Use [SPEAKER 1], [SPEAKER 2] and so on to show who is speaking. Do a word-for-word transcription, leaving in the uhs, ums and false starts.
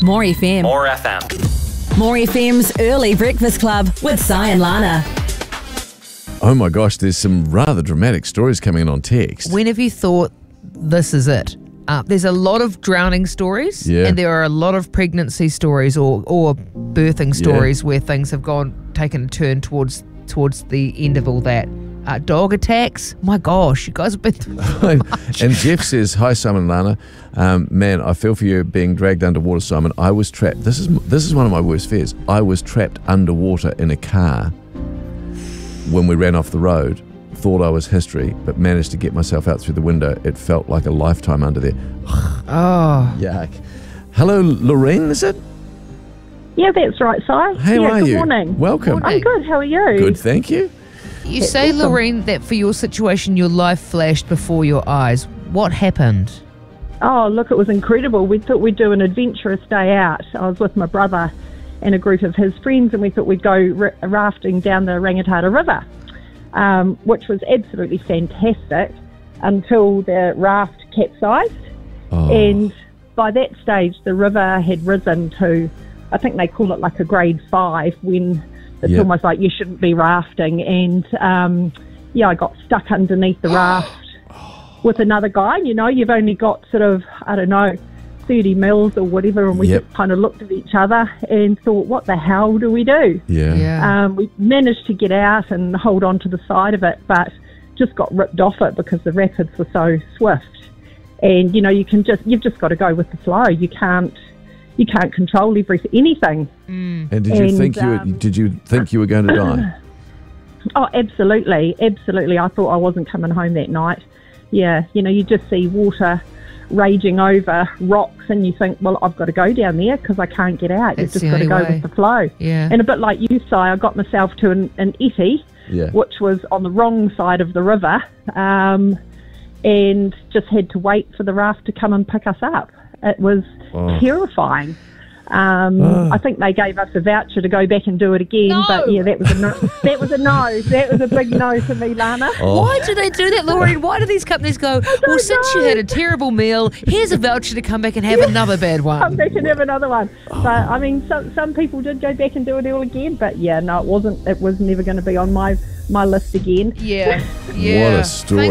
[SPEAKER 1] More F M.
[SPEAKER 2] More F M.
[SPEAKER 1] More F M's Early Breakfast Club with Si and Lana.
[SPEAKER 3] Oh my gosh, there's some rather dramatic stories coming in on text.
[SPEAKER 4] When have you thought this is it? Uh, there's a lot of drowning stories,
[SPEAKER 3] Yeah.
[SPEAKER 4] and there are a lot of pregnancy stories or, or birthing stories where things have gone taken a turn towards towards the end of all that. Uh, dog attacks. My gosh, you guys have been through so much.
[SPEAKER 3] And Jeff says, "Hi Simon and Lana, um, man, I feel for you being dragged underwater, Simon. I was trapped. This is this is one of my worst fears. I was trapped underwater in a car when we ran off the road. Thought I was history, but managed to get myself out through the window. It felt like a lifetime under there.
[SPEAKER 4] Oh,
[SPEAKER 3] Yuck. Hello, Lorraine, is it?
[SPEAKER 5] Yeah, that's right, Si.
[SPEAKER 3] How
[SPEAKER 5] yeah,
[SPEAKER 3] are
[SPEAKER 5] good
[SPEAKER 3] you?
[SPEAKER 5] morning.
[SPEAKER 3] Welcome.
[SPEAKER 4] Morning.
[SPEAKER 5] I'm good. How are you?
[SPEAKER 3] Good, thank you.
[SPEAKER 4] you
[SPEAKER 5] That's
[SPEAKER 4] say,
[SPEAKER 5] awesome.
[SPEAKER 4] Lorraine, that for your situation, your life flashed before your eyes. What happened?
[SPEAKER 5] Oh, look, it was incredible. We thought we'd do an adventurous day out. I was with my brother and a group of his friends, and we thought we'd go r- rafting down the Rangitata River, um, which was absolutely fantastic until the raft capsized.
[SPEAKER 3] Oh.
[SPEAKER 5] And by that stage, the river had risen to, I think they call it like a grade five, when it's
[SPEAKER 3] Yep.
[SPEAKER 5] almost like you shouldn't be rafting. And um, yeah, I got stuck underneath the raft with another guy. You know, you've only got sort of, I don't know, thirty mils or whatever, and we
[SPEAKER 3] Yep.
[SPEAKER 5] just kind of looked at each other and thought, what the hell do we do?
[SPEAKER 3] Yeah.
[SPEAKER 4] Yeah.
[SPEAKER 5] Um, we managed to get out and hold on to the side of it, but just got ripped off it because the rapids were so swift. And you know, you can just you've just got to go with the flow. You can't you can't control every anything.
[SPEAKER 3] And did you
[SPEAKER 5] And,
[SPEAKER 3] think you were,
[SPEAKER 5] um,
[SPEAKER 3] did you think you were going to die?
[SPEAKER 5] Oh, absolutely, absolutely. I thought I wasn't coming home that night. Yeah, you know, you just see water raging over rocks, and you think, well, I've got to go down there because I can't get out.
[SPEAKER 4] That's
[SPEAKER 5] You've
[SPEAKER 4] the
[SPEAKER 5] just got to
[SPEAKER 4] only
[SPEAKER 5] go
[SPEAKER 4] way.
[SPEAKER 5] with the flow.
[SPEAKER 4] Yeah.
[SPEAKER 5] And a bit like you, Si, I got myself to an, an Etty,
[SPEAKER 3] Yeah.
[SPEAKER 5] which was on the wrong side of the river, um, and just had to wait for the raft to come and pick us up. It was
[SPEAKER 3] Oh.
[SPEAKER 5] terrifying. Um,
[SPEAKER 3] Oh.
[SPEAKER 5] I think they gave us a voucher to go back and do it again,
[SPEAKER 4] No.
[SPEAKER 5] but yeah, that was a no. That was a no. That was a big no for me, Lana.
[SPEAKER 3] Oh.
[SPEAKER 4] Why do they do that, Lorraine? Why do these companies go, well, since you
[SPEAKER 5] know.
[SPEAKER 4] had a terrible meal, here's a voucher to come back and have another bad
[SPEAKER 5] Come
[SPEAKER 4] one?
[SPEAKER 5] back and have another one. But I mean, some some people did go back and do it all again. But yeah, no, it wasn't. It was never going to be on my my list again.
[SPEAKER 4] Yeah, yeah.
[SPEAKER 3] What a story.